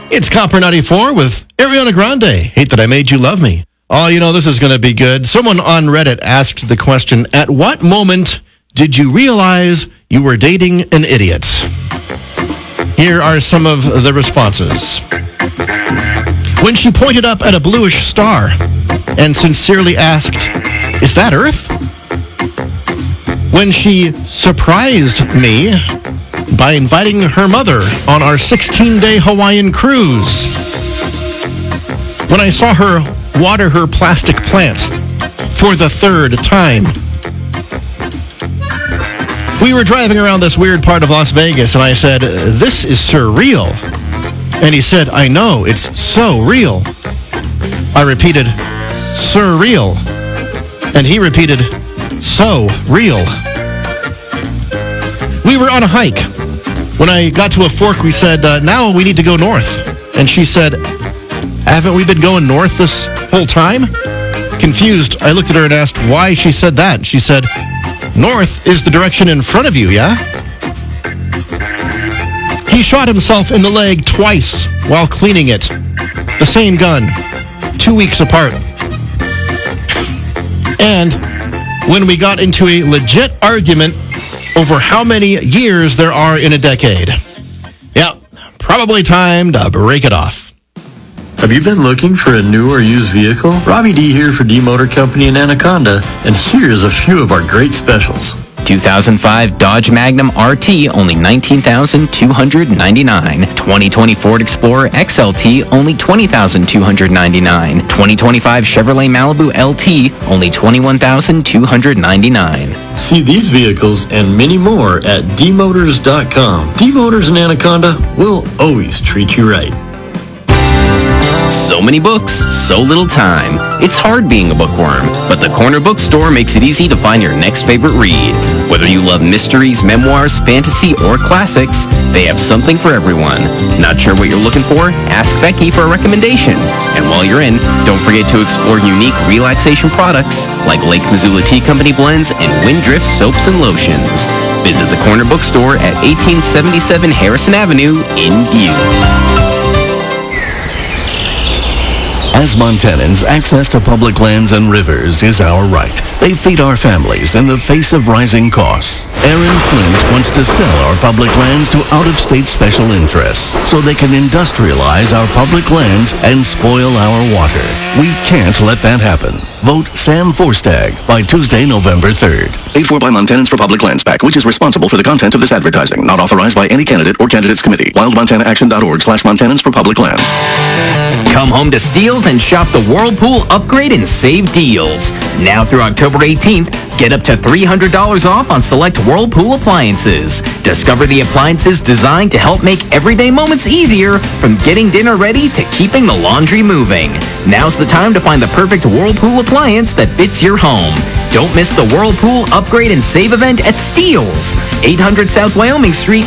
It's Copper 94 with Ariana Grande. Hate That I Made You Love Me. Oh, this is going to be good. Someone on Reddit asked the question, at what moment did you realize you were dating an idiot? Here are some of the responses. When she pointed up at a bluish star and sincerely asked, "Is that Earth?" When she surprised me by inviting her mother on our 16-day Hawaiian cruise. When I saw her water her plastic plant for the third time. We were driving around this weird part of Las Vegas, and I said, "This is surreal." And he said, "I know, it's so real." I repeated, "Surreal." And he repeated, "So real." We were on a hike. When I got to a fork, we said, "Now we need to go north." And she said, "Haven't we been going north this whole time?" Confused, I looked at her and asked why she said that. She said, "North is the direction in front of you, yeah?" He shot himself in the leg twice while cleaning it. The same gun, 2 weeks apart. And when we got into a legit argument over how many years there are in a decade. Yeah, probably time to break it off. Have you been looking for a new or used vehicle? Robbie D here for D Motor Company in Anaconda, and here's a few of our great specials. 2005 Dodge Magnum RT, only $19,299. 2020 Ford Explorer XLT, only $20,299. 2025 Chevrolet Malibu LT, only $21,299. See these vehicles and many more at dmotors.com. D Motors in Anaconda will always treat you right. So many books, so little time. It's hard being a bookworm, but the Corner Bookstore makes it easy to find your next favorite read. Whether you love mysteries, memoirs, fantasy, or classics, they have something for everyone. Not sure what you're looking for? Ask Becky for a recommendation. And while you're in, don't forget to explore unique relaxation products like Lake Missoula Tea Company blends and Windrift soaps and lotions. Visit the Corner Bookstore at 1877 Harrison Avenue in Butte. As Montanans, access to public lands and rivers is our right. They feed our families in the face of rising costs. Aaron Flint wants to sell our public lands to out-of-state special interests so they can industrialize our public lands and spoil our water. We can't let that happen. Vote Sam Forstag by Tuesday, November 3rd. Paid for by Montanans for Public Lands PAC, which is responsible for the content of this advertising. Not authorized by any candidate or candidates committee. WildMontanaAction.org/Montanans for Public Lands. Come home to Steels and shop the Whirlpool Upgrade and Save deals. Now through October 18th, get up to $300 off on select Whirlpool appliances. Discover the appliances designed to help make everyday moments easier, from getting dinner ready to keeping the laundry moving. Now's the time to find the perfect Whirlpool appliance that fits your home. Don't miss the Whirlpool Upgrade and Save event at Steels, 800 South Wyoming Street